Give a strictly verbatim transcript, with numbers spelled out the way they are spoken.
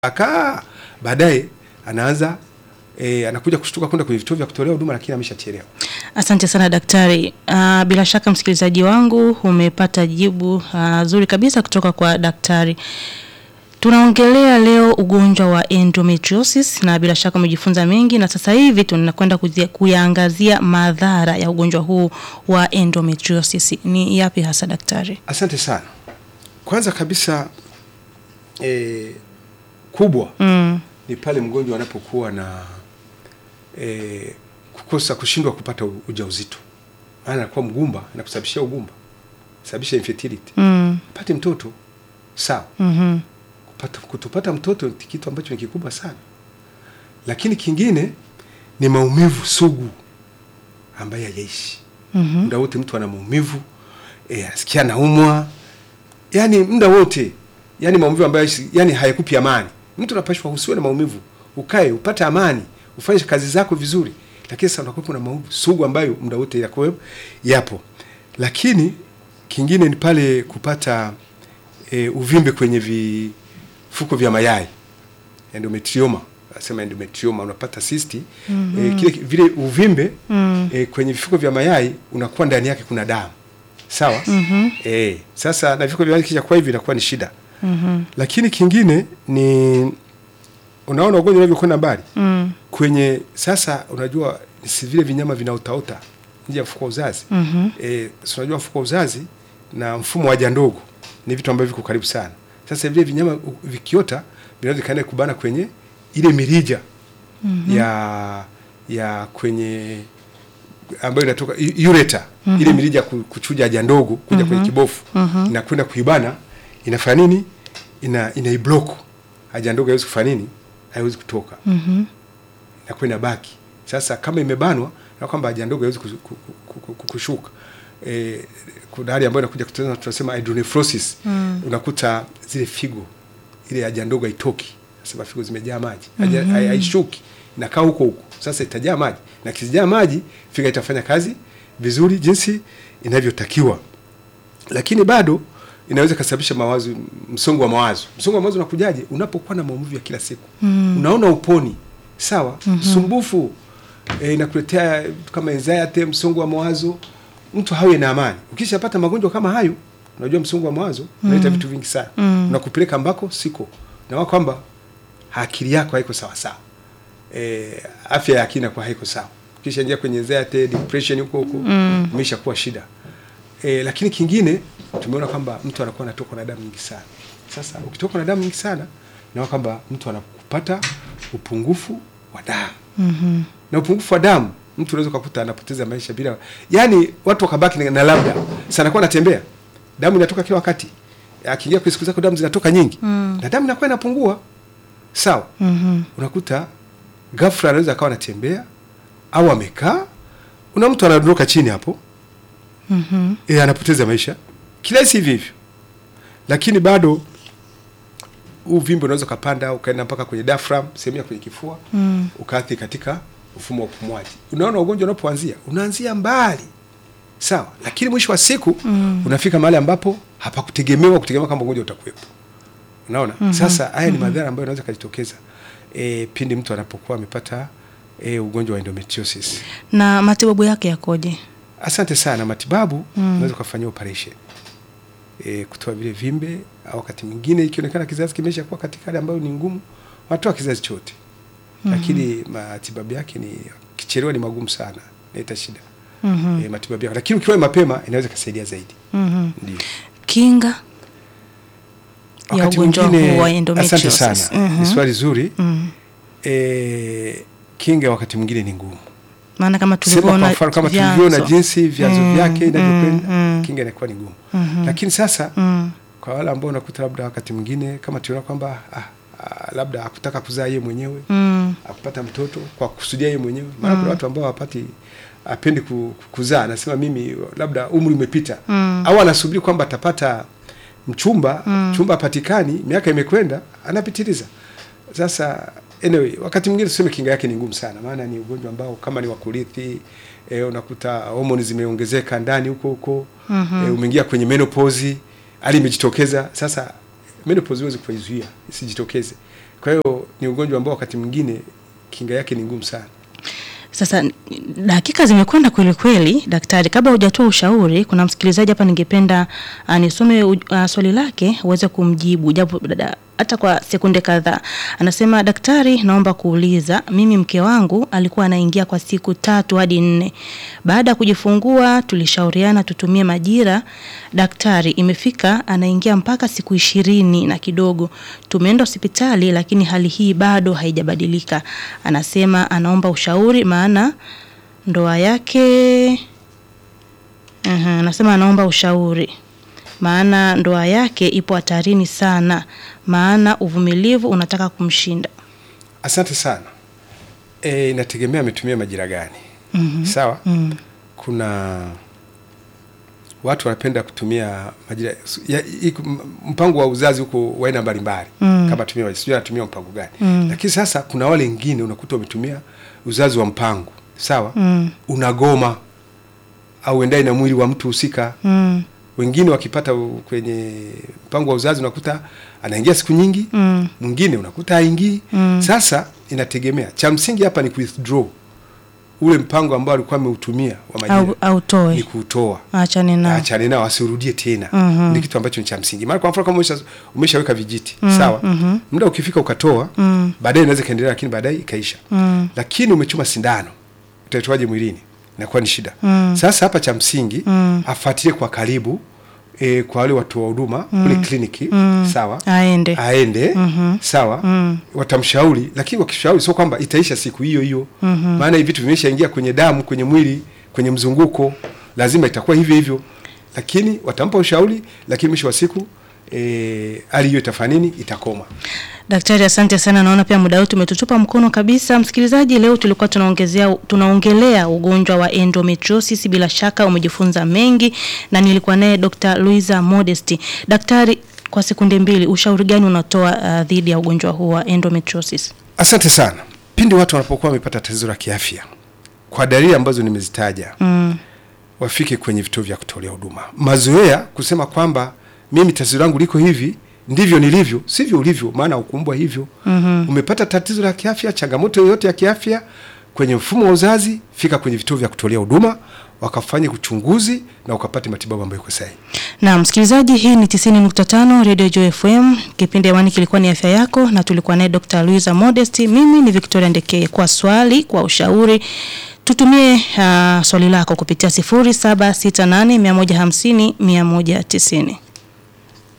Aka baadaye anaanza e, anakuja kushtuka kwenda kwenye vituo vya kutolea huduma, lakini ameshachelewa. Asante sana daktari. Uh, bila shaka msikilizaji wangu umepata jibu uh, zuri kabisa kutoka kwa daktari. Tunaongelea leo ugonjwa wa endometriosis na bila shaka umejifunza mengi, na sasa hivi tunakwenda kuyaangazia madhara ya ugonjwa huu wa endometriosis. Ni yapi hasa daktari? Asante sana. Kwanza kabisa e, kubwa mm. ni pale mgonjwa anapokuwa na e, kukosa kushindwa kupata ujauzito. Maana anakuwa mgumba na kusababishia ugumba, kusababisha infertility. Mm. Pate mtoto sawa. Mhm. Kupata kutopata mtoto ni kitu ambacho ni kikubwa sana. Lakini kingine ni maumivu sugu ambayo hayaishi. Mhm. Muda wote mtu ana maumivu, eh asikia naumwa. Yaani muda wote, yani maumivu ambayo yani hayakupi amani. Mtu anapashwa usiwe na maumivu, ukae upate amani, ufanye kazi zako vizuri. Lakini sasa unakuwa na maumivu sugu ambayo muda wote yako yapo. Lakini kingine ni pale kupata e, uvimbe kwenye vifuko vya mayai. Endometrioma, nasema endometrioma, unapata cysti. Mm -hmm. E, kile vile uvimbe mm -hmm. e, kwenye vifuko vya mayai unakuwa ndani yake kuna damu. Sawa? Mm -hmm. Eh, sasa na vifuko vya mayai kisha kwa hivi inakuwa ni shida. Mhm. Mm, lakini kingine ni unaona ugonjwa unavyokwenda mbali. Mm. Kwenye sasa unajua si vile vinyama vinaotaota nje ya mfuko wa uzazi. Mhm. Eh, unajua mfuko wa uzazi na mfumo wa haja ndogo ni vitu ambavyo viko karibu sana. Sasa vile vinyama vikiota vinaweza kaenda kubana kwenye ile mirija. Mm-hmm. ya ya kwenye ambayo inatoka ureter. Mm-hmm. Ile mirija kuchuja haja ndogo kuja mm-hmm. kwenye kibofu. Mm-hmm. Inakwenda kuibana, inafanya nini? Ina inaiblock. Haja ndogo haiwezi kufanya nini? Haiwezi kutoka. Mhm. Inakwenda baki. Sasa kama imebanwa na kwamba haja ndogo haiwezi kushuka. Eh, kuna hali ambayo inakuja kutana tunasema hydronephrosis. Mm. Unakuta zile figo ile haja ndogo haitoki. Sasa figo zimejaa maji. Haja mm-hmm. haishuki. Inakaa huko huko. Sasa itajaa maji. Na kisijaa maji, figo itafanya kazi vizuri jinsi inavyotakiwa. Lakini bado inaweza kusababisha mawazo, msongo wa mawazo. Msongo wa mawazo unakujaje? Unapokuwa na maumivu ya kila siku. Mm. Unaona uponi. Sawa? Mm-hmm. Sumbufu e, inakuletea kama anxiety, msongo wa mawazo. Mtu hawe na amani. Ukishapata magonjwa kama hayo, unajua msongo wa mawazo unaleta mm. vitu vingi sana. Mm. Unakupeleka ambako siko. Na wao kwamba akili yako haiko sawa sawa. Eh, afya ya akili inakuwa haiko sawa. Kisha ingia kwenye anxiety, depression huko huko, mm. umeshakuwa shida. Eh, lakini kingine tumeona kwamba mtu anakuwa anatoka na damu nyingi sana. Sasa ukitoka na damu nyingi sana, na kwamba mtu anakupata upungufu wa damu. Mhm. Na upungufu wa damu, mtu unaweza kukuta anapoteza maisha bila, yani watu wakabaki na labda sana kwa anatembea. Damu inatoka kila wakati. Akiingia kwa siku zako damu zinatoka nyingi. Mm. Na damu inakuwa inapungua. Sawa? Mhm. Unakuta ghafla anaweza akawa anatembea au amekaa, una mtu anadondoka chini hapo. Mhm. Eh, anapoteza maisha. Kila si hivyo. Lakini bado uvimbe unaweza kupanda ukaenda mpaka kwenye diaphragm, sehemu ya kwenye kifua, mm. ukaathiri katika mfumo wa upumuaji. Unaona ugonjwa unapoanzia, unaanzia mbali. Sawa, lakini mwisho wa siku mm. unafika mahali ambapo hapakutegemewa kutegemea kama ugonjwa utakuwepo. Unaona? Mm-hmm. Sasa haya ni mm-hmm. madhara ambayo yanaweza kujitokeza eh pindi mtu anapokuwa amepata eh ugonjwa wa endometriosis. Na matibabu yake yakoje? Asante sana. Matibabu mm. unaweza kufanyia operation. E, kutoa vile vimbe, au wakati mwingine ikionekana kizazi kimesha kuwa katika hali ambayo ni ngumu, watoa kizazi chote. Mm-hmm. Lakini matibabu yake ni kichelewa ni magumu sana, inaita shida. Mm-hmm. E, matibabu yake. Lakini ukiwa mapema inaweza kusaidia zaidi. Mm-hmm. Ndio. Kinga ya ugonjwa wa endometriosis. Asante sana. Mm-hmm. Ni swali zuri. Mm-hmm. E, kinga wakati mwingine ni ngumu. Maana kama tulivyoona kama tulivyoona jinsi vyanzo mm, vyake inavyokwenda, mm, kinga inakuwa ni ngumu. Mm-hmm. Lakini sasa mm. kwa wale ambao unakuta labda wakati mwingine kama tunaona kwamba ah, ah, labda hakutaka kuzaa yeye mwenyewe, mm. akupata mtoto kwa kusudia yeye mwenyewe. Maana mm. kuna watu ambao hawapati apendi kuzaa, anasema mimi labda umri umepita, mm. au anasubiri kwamba atapata mchumba, mm. chumba patikani, miaka imekwenda, anapitiliza. Sasa anyway, wakati mwingine tuseme kinga yake ni ngumu sana, maana ni ugonjwa ambao kama ni wa kurithi, eh, unakuta homoni zimeongezeka ndani huko huko, mm-hmm. eh, umeingia kwenye menopause, hali imejitokeza. Sasa menopause huwezi kuizuia isijitokeze. Kwa hiyo ni ugonjwa ambao wakati mwingine kinga yake ni ngumu sana. Sasa dakika zimekwenda kweli kweli daktari, kabla hujatoa ushauri kuna msikilizaji hapa ningependa uh, nisome uh, swali lake uweze kumjibu japo hata kwa sekunde kadhaa. Anasema, daktari, naomba kuuliza, mimi mke wangu alikuwa anaingia kwa siku tatu hadi nne. Baada ya kujifungua tulishauriana tutumie majira. Daktari, imefika anaingia mpaka siku ishirini na kidogo. Tumeenda hospitali lakini hali hii bado haijabadilika. Anasema anaomba ushauri maana ndoa yake uh, anasema anaomba ushauri maana ndoa yake ipo hatarini sana, maana uvumilivu unataka kumshinda. Asante sana. Eh, inategemea ametumia majira gani. Mm -hmm. Sawa? Mm -hmm. Kuna watu wanapenda kutumia majira ya, mpango wa uzazi huko wa aina mbalimbali. Mm. Kama tumia sio anatumia mpango gani. Mm. Lakini sasa kuna wale wengine unakuta wametumia uzazi wa mpango. Sawa? Mm. Unagoma au endai na mwili wa mtu husika. Mm. Wengine wakipata kwenye mpango wa uzazi unakuta anaingia siku nyingi, mwingine mm. unakuta haingii. Mm. Sasa inategemea. Cha msingi hapa ni withdraw ule mpango ambao alikuwa ameutumia wa majira. Au autoe. Ni kuutoa. Achane nao. Achane nao asirudie tena. Mm -hmm. Ni kitu ambacho ni cha msingi. Maana kwa mfano kama umesha umeshaweka vijiti, mm -hmm. sawa? Mm -hmm. Muda ukifika ukatoa, mm -hmm. baadaye inaweza kaendelea lakini baadaye ikaisha. Mm -hmm. Lakini umechoma sindano, utaitoaje mwilini? Inakuwa ni shida. Mm. Sasa hapa cha msingi mm. afuatilie kwa karibu e, kwa wale watu wa huduma mm. kule kliniki, mm. sawa? Aende. Aende, mm -hmm. sawa? Mm. Watamshauri, lakini wakishauri sio kwamba itaisha siku hiyo hiyo. Mm -hmm. Maana hivi vitu vimeshaingia kwenye damu, kwenye mwili, kwenye mzunguko, lazima itakuwa hivyo hivyo. Lakini watampa ushauri, lakini mwisho wa siku eh hali hiyo itafanini itakoma. Daktari, asante sana. Naona pia muda wetu umetutupa mkono kabisa. Msikilizaji, leo tulikuwa tunaongezea tunaongelea ugonjwa wa endometriosis. Bila shaka umejifunza mengi na nilikuwa naye Doctor Luiza Modesty. Daktari, kwa sekunde mbili ushauri gani unatoa uh, dhidi ya ugonjwa huu wa endometriosis? Asante sana. Pindi watu wanapokuwa wamepata tatizo la kiafya kwa dalili ambazo nimezitaja, mm. wafike kwenye vituo vya kutolea huduma. Mazoea kusema kwamba mimi tatizo langu liko hivi, ndivyo nilivyo, sivyo ulivyo, maana ukumbwa hivyo. Mm -hmm. Umepata tatizo la kiafya, changamoto yoyote ya kiafya kwenye mfumo wa uzazi, fika kwenye vituo vya kutolea huduma, wakafanye uchunguzi na ukapate matibabu ambayo iko sahihi. Na msikilizaji, hii ni tisini nukta tano Radio Joy F M. Kipindi hewani kilikuwa ni afya yako na tulikuwa naye Doctor Luiza Modesty. Mimi ni Victoria Ndekeye. Kwa swali, kwa ushauri, tutumie uh, swali lako kupitia sifuri saba sita nane mia moja hamsini mia moja tisini.